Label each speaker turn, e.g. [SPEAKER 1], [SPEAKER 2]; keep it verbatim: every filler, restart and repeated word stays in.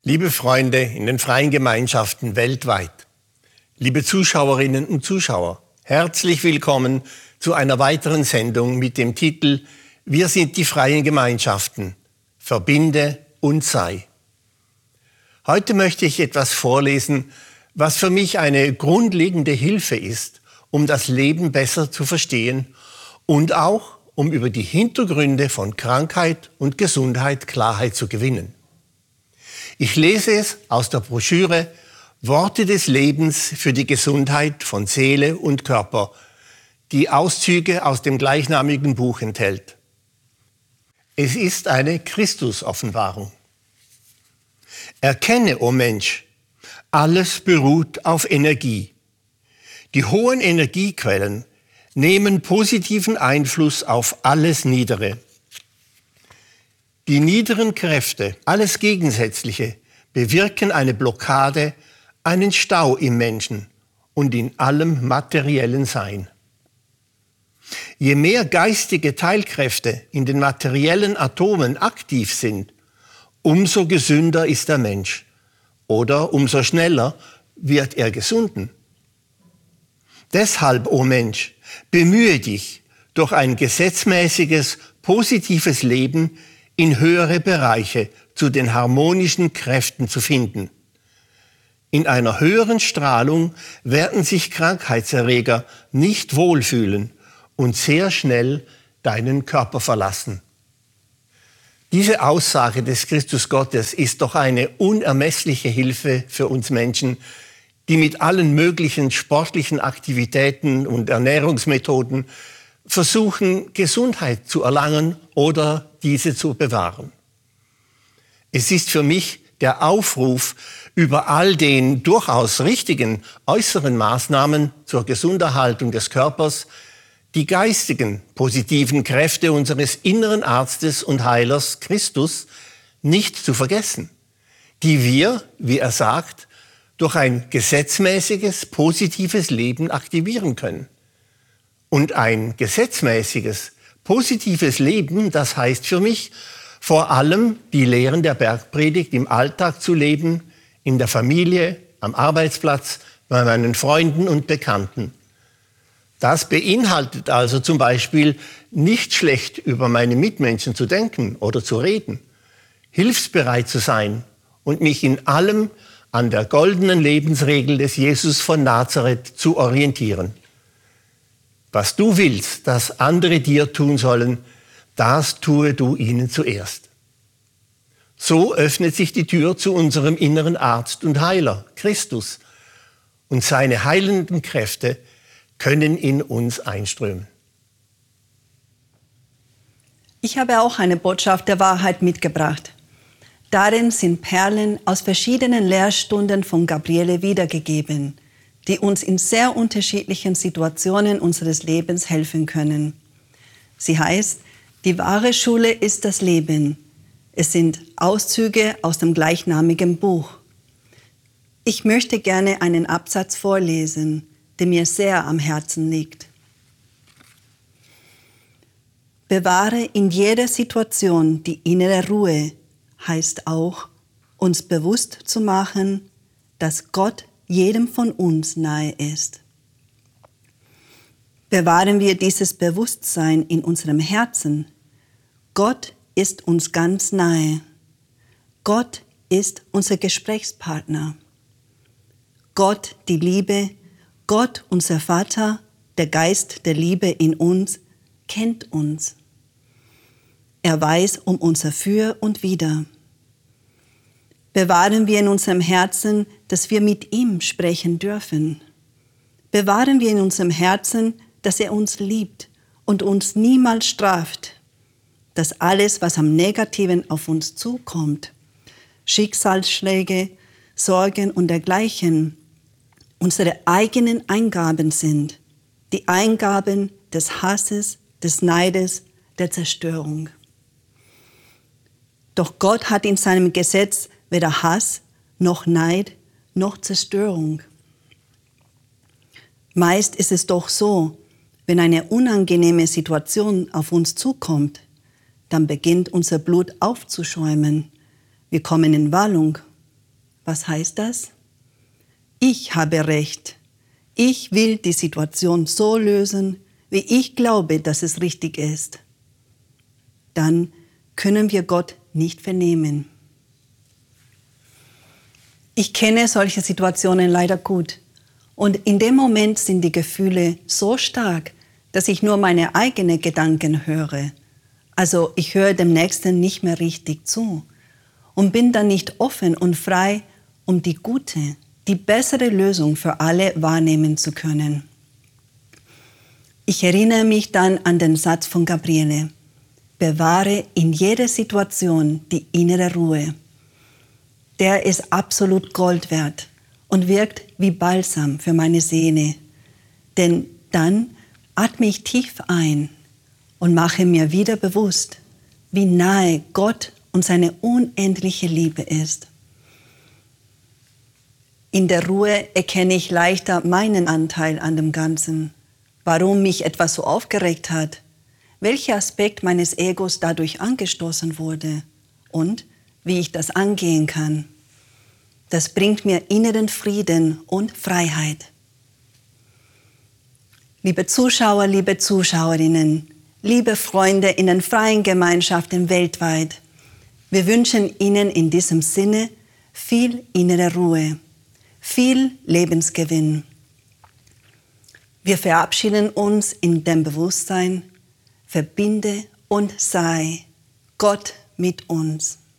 [SPEAKER 1] Liebe Freunde in den freien Gemeinschaften weltweit, liebe Zuschauerinnen und Zuschauer, herzlich willkommen zu einer weiteren Sendung mit dem Titel Wir sind die freien Gemeinschaften, verbinde und sei. Heute möchte ich etwas vorlesen, was für mich eine grundlegende Hilfe ist, um das Leben besser zu verstehen und auch um über die Hintergründe von Krankheit und Gesundheit Klarheit zu gewinnen. Ich lese es aus der Broschüre Worte des Lebens für die Gesundheit von Seele und Körper, die Auszüge aus dem gleichnamigen Buch enthält. Es ist eine Christus-Offenbarung. Erkenne, o Mensch, alles beruht auf Energie. Die hohen Energiequellen nehmen positiven Einfluss auf alles Niedere. Die niederen Kräfte, alles Gegensätzliche, bewirken eine Blockade, einen Stau im Menschen und in allem materiellen Sein. Je mehr geistige Teilkräfte in den materiellen Atomen aktiv sind, umso gesünder ist der Mensch oder umso schneller wird er gesunden. Deshalb, o Mensch, bemühe dich, durch ein gesetzmäßiges, positives Leben in höhere Bereiche zu den harmonischen Kräften zu finden. In einer höheren Strahlung werden sich Krankheitserreger nicht wohlfühlen und sehr schnell deinen Körper verlassen. Diese Aussage des Christus Gottes ist doch eine unermessliche Hilfe für uns Menschen, die mit allen möglichen sportlichen Aktivitäten und Ernährungsmethoden versuchen, Gesundheit zu erlangen oder diese zu bewahren. Es ist für mich der Aufruf, über all den durchaus richtigen äußeren Maßnahmen zur Gesunderhaltung des Körpers die geistigen, positiven Kräfte unseres inneren Arztes und Heilers Christus nicht zu vergessen, die wir, wie er sagt, durch ein gesetzmäßiges, positives Leben aktivieren können. Und ein gesetzmäßiges, positives Leben, das heißt für mich, vor allem die Lehren der Bergpredigt im Alltag zu leben, in der Familie, am Arbeitsplatz, bei meinen Freunden und Bekannten. Das beinhaltet also zum Beispiel, nicht schlecht über meine Mitmenschen zu denken oder zu reden, hilfsbereit zu sein und mich in allem an der goldenen Lebensregel des Jesus von Nazareth zu orientieren. Was du willst, dass andere dir tun sollen, das tue du ihnen zuerst. So öffnet sich die Tür zu unserem inneren Arzt und Heiler, Christus, und seine heilenden Kräfte können in uns einströmen.
[SPEAKER 2] Ich habe auch eine Botschaft der Wahrheit mitgebracht. Darin sind Perlen aus verschiedenen Lehrstunden von Gabriele wiedergegeben, die uns in sehr unterschiedlichen Situationen unseres Lebens helfen können. Sie heißt, die wahre Schule ist das Leben. Es sind Auszüge aus dem gleichnamigen Buch. Ich möchte gerne einen Absatz vorlesen, der mir sehr am Herzen liegt. Bewahre in jeder Situation die innere Ruhe, heißt auch, uns bewusst zu machen, dass Gott jedem von uns nahe ist. Bewahren wir dieses Bewusstsein in unserem Herzen. Gott ist uns ganz nahe. Gott ist unser Gesprächspartner. Gott, die Liebe, Gott, unser Vater, der Geist der Liebe in uns, kennt uns. Er weiß um unser Für und Wider. Bewahren wir in unserem Herzen, dass wir mit ihm sprechen dürfen. Bewahren wir in unserem Herzen, dass er uns liebt und uns niemals straft. Dass alles, was am Negativen auf uns zukommt, Schicksalsschläge, Sorgen und dergleichen, unsere eigenen Eingaben sind. Die Eingaben des Hasses, des Neides, der Zerstörung. Doch Gott hat in seinem Gesetz weder Hass, noch Neid, noch Zerstörung. Meist ist es doch so, wenn eine unangenehme Situation auf uns zukommt, dann beginnt unser Blut aufzuschäumen. Wir kommen in Wallung Was heißt das? Ich habe Recht. Ich will die Situation so lösen, wie ich glaube, dass es richtig ist. Dann können wir Gott nicht vernehmen. Ich kenne solche Situationen leider gut. Und in dem Moment sind die Gefühle so stark, dass ich nur meine eigenen Gedanken höre. Also ich höre dem Nächsten nicht mehr richtig zu und bin dann nicht offen und frei, um die gute, die bessere Lösung für alle wahrnehmen zu können. Ich erinnere mich dann an den Satz von Gabriele: Bewahre in jeder Situation die innere Ruhe. Der ist absolut Gold wert und wirkt wie Balsam für meine Seele. Denn dann atme ich tief ein und mache mir wieder bewusst, wie nahe Gott und seine unendliche Liebe ist. In der Ruhe erkenne ich leichter meinen Anteil an dem Ganzen, warum mich etwas so aufgeregt hat, welcher Aspekt meines Egos dadurch angestoßen wurde und wie ich das angehen kann. Das bringt mir inneren Frieden und Freiheit. Liebe Zuschauer, liebe Zuschauerinnen, liebe Freunde in den freien Gemeinschaften weltweit, wir wünschen Ihnen in diesem Sinne viel innere Ruhe, viel Lebensgewinn. Wir verabschieden uns in dem Bewusstsein: Verbinde und sei Gott mit uns.